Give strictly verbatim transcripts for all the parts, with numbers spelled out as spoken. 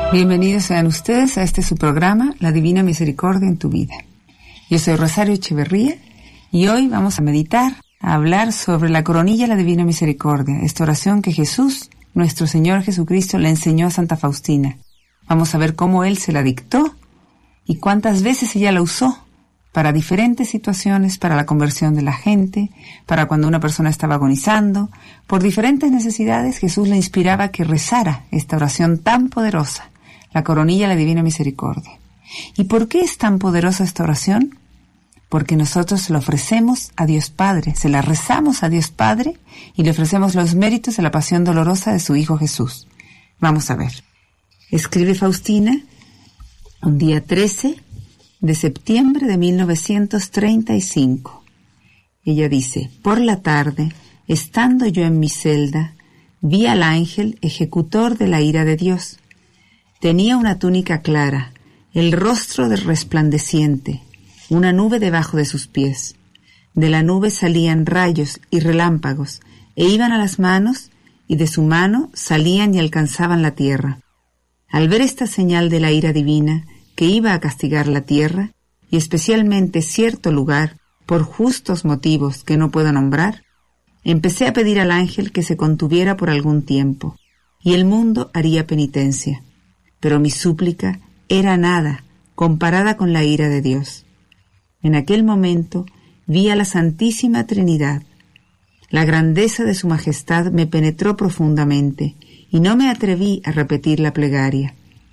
Bienvenidos sean ustedes a este su programa, La Divina Misericordia en tu Vida. Yo soy Rosario Echeverría y hoy vamos a meditar, a hablar sobre la coronilla de la Divina Misericordia, esta oración que Jesús, nuestro Señor Jesucristo, le enseñó a Santa Faustina. Vamos a ver cómo Él se la dictó y cuántas veces ella la usó para diferentes situaciones, para la conversión de la gente, para cuando una persona estaba agonizando. Por diferentes necesidades, Jesús le inspiraba a que rezara esta oración tan poderosa, la coronilla de la Divina Misericordia. ¿Y por qué es tan poderosa esta oración? Porque nosotros se la ofrecemos a Dios Padre, se la rezamos a Dios Padre y le ofrecemos los méritos de la pasión dolorosa de su Hijo Jesús. Vamos a ver. Escribe Faustina un día trece de septiembre de mil novecientos treinta y cinco. Ella dice: por la tarde, estando yo en mi celda, vi al ángel ejecutor de la ira de Dios. Tenía una túnica clara, el rostro resplandeciente, una nube debajo de sus pies. De la nube salían rayos y relámpagos, e iban a las manos, y de su mano salían y alcanzaban la tierra. Al ver esta señal de la ira divina, que iba a castigar la tierra, y especialmente cierto lugar, por justos motivos que no puedo nombrar, empecé a pedir al ángel que se contuviera por algún tiempo, y el mundo haría penitencia. Pero mi súplica era nada comparada con la ira de Dios. En aquel momento vi a la Santísima Trinidad. La grandeza de su majestad me penetró profundamente, y no me atreví a repetir la plegaria.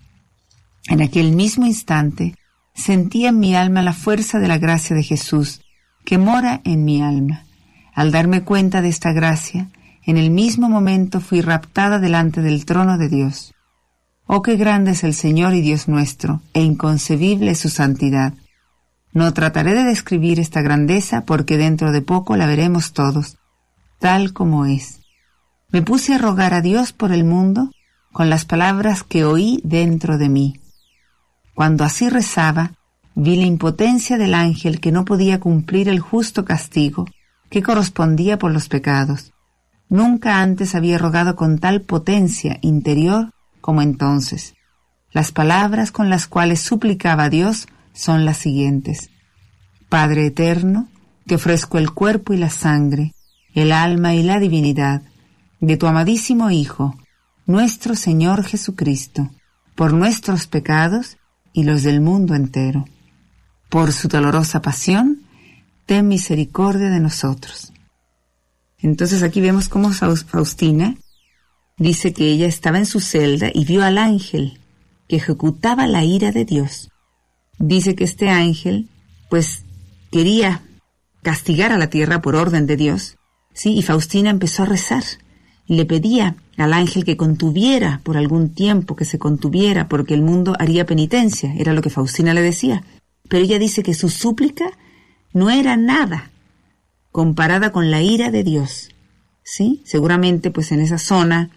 En aquel mismo instante sentí en mi alma la fuerza de la gracia de Jesús, que mora en mi alma. Al darme cuenta de esta gracia, en el mismo momento fui raptada delante del trono de Dios. Oh, qué grande es el Señor y Dios nuestro, e inconcebible es su santidad. No trataré de describir esta grandeza, porque dentro de poco la veremos todos, tal como es. Me puse a rogar a Dios por el mundo con las palabras que oí dentro de mí. Cuando así rezaba, vi la impotencia del ángel que no podía cumplir el justo castigo que correspondía por los pecados. Nunca antes había rogado con tal potencia interior como entonces. Las palabras con las cuales suplicaba a Dios son las siguientes: Padre eterno, te ofrezco el cuerpo y la sangre, el alma y la divinidad de tu amadísimo Hijo, nuestro Señor Jesucristo, por nuestros pecados y los del mundo entero. Por su dolorosa pasión, ten misericordia de nosotros. Entonces aquí vemos cómo Faustina dice que ella estaba en su celda y vio al ángel que ejecutaba la ira de Dios. Dice que este ángel, pues, quería castigar a la tierra por orden de Dios, ¿sí? Y Faustina empezó a rezar y le pedía al ángel que contuviera por algún tiempo, que se contuviera, porque el mundo haría penitencia, era lo que Faustina le decía. Pero ella dice que su súplica no era nada comparada con la ira de Dios, ¿sí? Seguramente, pues, en esa zona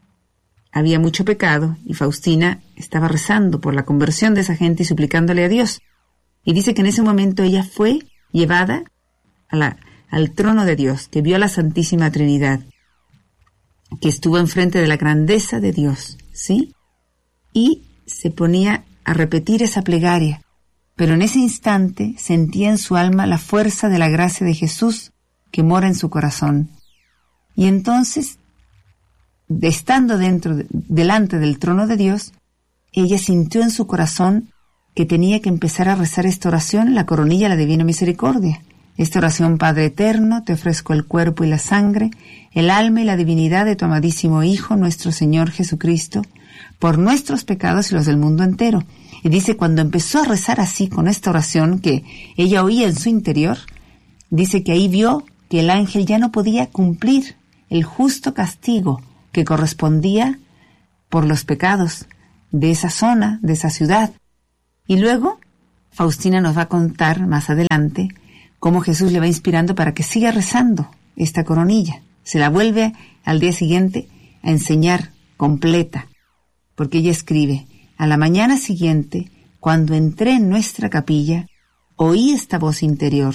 había mucho pecado y Faustina estaba rezando por la conversión de esa gente y suplicándole a Dios. Y dice que en ese momento ella fue llevada a la, al trono de Dios, que vio a la Santísima Trinidad, que estuvo enfrente de la grandeza de Dios, ¿sí? Y se ponía a repetir esa plegaria, pero en ese instante sentía en su alma la fuerza de la gracia de Jesús que mora en su corazón. Y entonces, estando dentro, de, delante del trono de Dios, ella sintió en su corazón que tenía que empezar a rezar esta oración, la coronilla de la Divina Misericordia. Esta oración: Padre eterno, te ofrezco el cuerpo y la sangre, el alma y la divinidad de tu amadísimo Hijo, nuestro Señor Jesucristo, por nuestros pecados y los del mundo entero. Y dice, cuando empezó a rezar así, con esta oración que ella oía en su interior, dice que ahí vio que el ángel ya no podía cumplir el justo castigo que correspondía por los pecados de esa zona, de esa ciudad. Y luego, Faustina nos va a contar más adelante cómo Jesús le va inspirando para que siga rezando esta coronilla. Se la vuelve al día siguiente a enseñar completa, porque ella escribe: a la mañana siguiente, cuando entré en nuestra capilla, oí esta voz interior: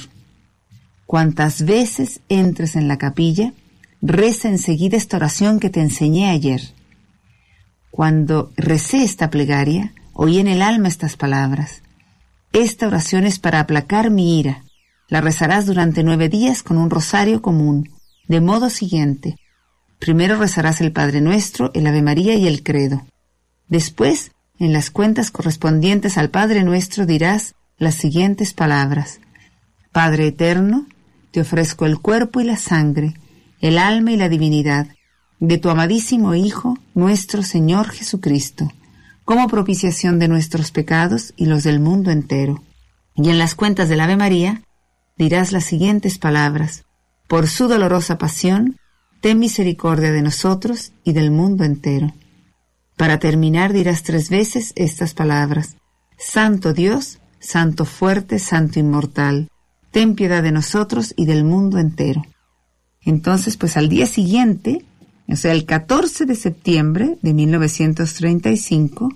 cuantas veces entres en la capilla, reza enseguida esta oración que te enseñé ayer. Cuando recé esta plegaria, oí en el alma estas palabras. Esta oración es para aplacar mi ira. La rezarás durante nueve días con un rosario común, de modo siguiente. Primero rezarás el Padre Nuestro, el Ave María y el Credo. Después, en las cuentas correspondientes al Padre Nuestro dirás las siguientes palabras. Padre eterno, te ofrezco el cuerpo y la sangre, el alma y la divinidad, de tu amadísimo Hijo, nuestro Señor Jesucristo, como propiciación de nuestros pecados y los del mundo entero. Y en las cuentas del Ave María dirás las siguientes palabras. Por su dolorosa pasión, ten misericordia de nosotros y del mundo entero. Para terminar dirás tres veces estas palabras. Santo Dios, Santo fuerte, Santo inmortal, ten piedad de nosotros y del mundo entero. Entonces, pues al día siguiente, o sea, el catorce de septiembre de mil novecientos treinta y cinco,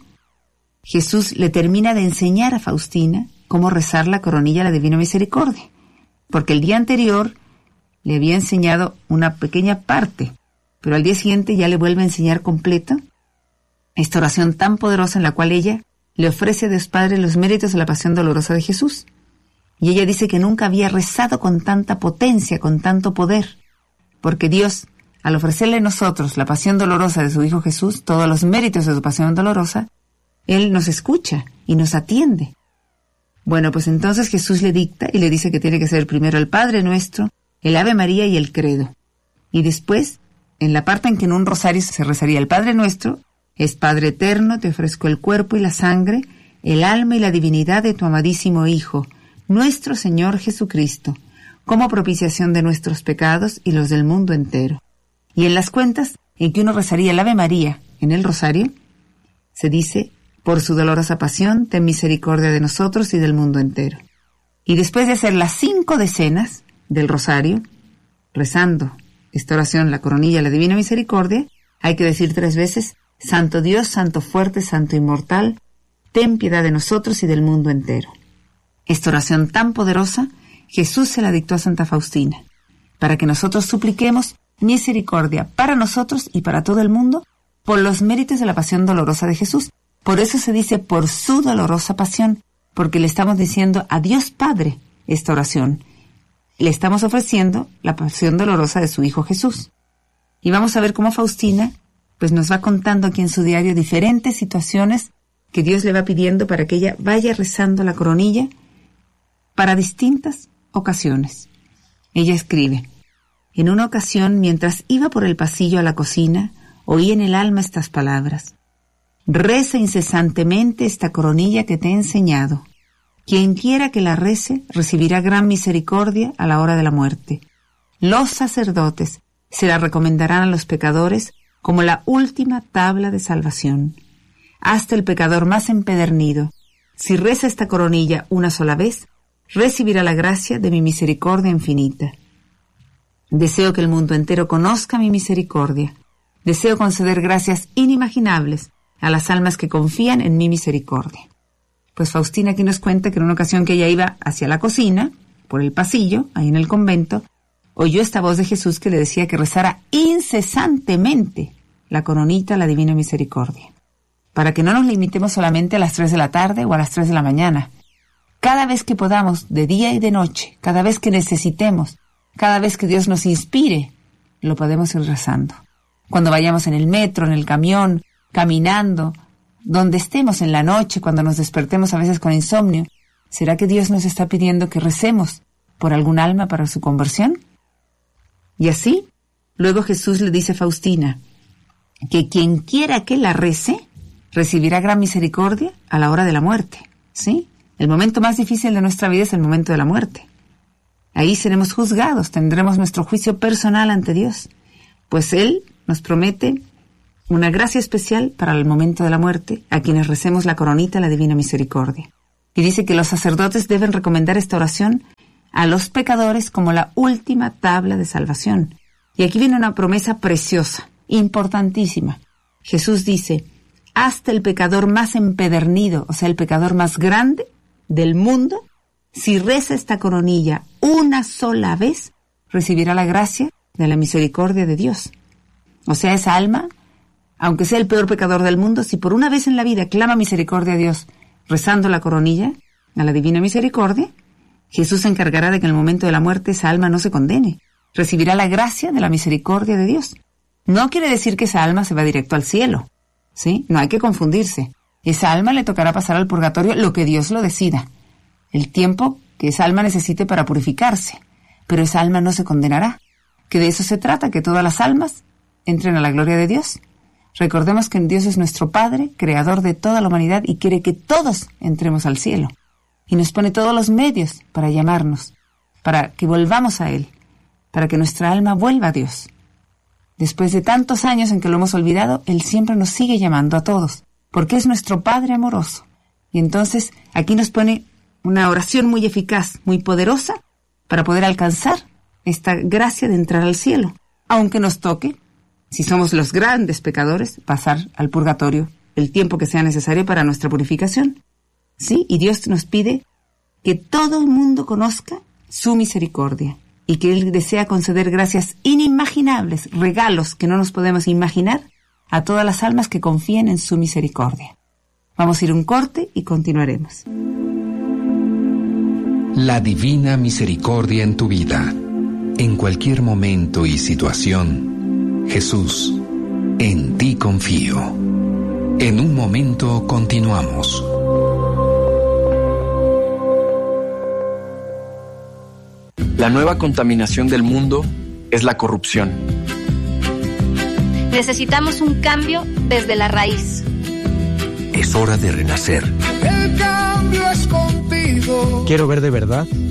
Jesús le termina de enseñar a Faustina cómo rezar la coronilla a la Divina Misericordia, porque el día anterior le había enseñado una pequeña parte, pero al día siguiente ya le vuelve a enseñar completa esta oración tan poderosa en la cual ella le ofrece a Dios Padre los méritos de la pasión dolorosa de Jesús. Y ella dice que nunca había rezado con tanta potencia, con tanto poder, porque Dios, al ofrecerle a nosotros la pasión dolorosa de su Hijo Jesús, todos los méritos de su pasión dolorosa, Él nos escucha y nos atiende. Bueno, pues entonces Jesús le dicta y le dice que tiene que ser primero el Padre Nuestro, el Ave María y el Credo. Y después, en la parte en que en un rosario se rezaría el Padre Nuestro, es Padre eterno, te ofrezco el cuerpo y la sangre, el alma y la divinidad de tu amadísimo Hijo, nuestro Señor Jesucristo, como propiciación de nuestros pecados y los del mundo entero. Y en las cuentas en que uno rezaría el Ave María en el rosario, se dice, por su dolorosa pasión, ten misericordia de nosotros y del mundo entero. Y después de hacer las cinco decenas del rosario, rezando esta oración, la coronilla, la Divina Misericordia, hay que decir tres veces, Santo Dios, Santo fuerte, Santo inmortal, ten piedad de nosotros y del mundo entero. Esta oración tan poderosa, Jesús se la dictó a Santa Faustina, para que nosotros supliquemos misericordia para nosotros y para todo el mundo por los méritos de la pasión dolorosa de Jesús. Por eso se dice por su dolorosa pasión, porque le estamos diciendo a Dios Padre esta oración. Le estamos ofreciendo la pasión dolorosa de su Hijo Jesús. Y vamos a ver cómo Faustina pues nos va contando aquí en su diario diferentes situaciones que Dios le va pidiendo para que ella vaya rezando la coronilla para distintas ocasiones. Ella escribe, en una ocasión, mientras iba por el pasillo a la cocina, oí en el alma estas palabras. Reza incesantemente esta coronilla que te he enseñado. Quien quiera que la rece, recibirá gran misericordia a la hora de la muerte. Los sacerdotes se la recomendarán a los pecadores como la última tabla de salvación. Hasta el pecador más empedernido, si reza esta coronilla una sola vez, recibirá la gracia de mi misericordia infinita. Deseo que el mundo entero conozca mi misericordia. Deseo conceder gracias inimaginables a las almas que confían en mi misericordia. Pues Faustina aquí nos cuenta que en una ocasión que ella iba hacia la cocina, por el pasillo, ahí en el convento, oyó esta voz de Jesús que le decía que rezara incesantemente la coronita a la Divina Misericordia, para que no nos limitemos solamente a las tres de la tarde o a las tres de la mañana. Cada vez que podamos, de día y de noche, cada vez que necesitemos, cada vez que Dios nos inspire, lo podemos ir rezando. Cuando vayamos en el metro, en el camión, caminando, donde estemos en la noche, cuando nos despertemos a veces con insomnio, ¿será que Dios nos está pidiendo que recemos por algún alma para su conversión? Y así, luego Jesús le dice a Faustina que quien quiera que la rece, recibirá gran misericordia a la hora de la muerte, ¿sí? El momento más difícil de nuestra vida es el momento de la muerte. Ahí seremos juzgados, tendremos nuestro juicio personal ante Dios, pues Él nos promete una gracia especial para el momento de la muerte a quienes recemos la coronita a la Divina Misericordia. Y dice que los sacerdotes deben recomendar esta oración a los pecadores como la última tabla de salvación. Y aquí viene una promesa preciosa, importantísima. Jesús dice, hasta el pecador más empedernido, o sea, el pecador más grande del mundo, si reza esta coronilla una sola vez, recibirá la gracia de la misericordia de Dios. O sea, esa alma aunque sea el peor pecador del mundo, si por una vez en la vida clama misericordia a Dios, rezando la coronilla, a la divina misericordia, Jesús se encargará de que en el momento de la muerte esa alma no se condene. Recibirá la gracia de la misericordia de Dios. No quiere decir que esa alma se va directo al cielo, ¿sí? No hay que confundirse. Esa alma le tocará pasar al purgatorio lo que Dios lo decida, el tiempo que esa alma necesite para purificarse, pero esa alma no se condenará, que de eso se trata, que todas las almas entren a la gloria de Dios. Recordemos que Dios es nuestro Padre, creador de toda la humanidad y quiere que todos entremos al cielo. Y nos pone todos los medios para llamarnos, para que volvamos a Él, para que nuestra alma vuelva a Dios. Después de tantos años en que lo hemos olvidado, Él siempre nos sigue llamando a todos, porque es nuestro Padre amoroso. Y entonces aquí nos pone una oración muy eficaz, muy poderosa, para poder alcanzar esta gracia de entrar al cielo, aunque nos toque, si somos los grandes pecadores, pasar al purgatorio el tiempo que sea necesario para nuestra purificación. Sí, y Dios nos pide que todo el mundo conozca su misericordia y que Él desea conceder gracias inimaginables, regalos que no nos podemos imaginar a todas las almas que confíen en su misericordia. Vamos a ir a un corte y continuaremos. La divina misericordia en tu vida. En cualquier momento y situación, Jesús, en ti confío. En un momento continuamos. La nueva contaminación del mundo es la corrupción. Necesitamos un cambio desde la raíz. Es hora de renacer. El cambio es contigo. Quiero ver de verdad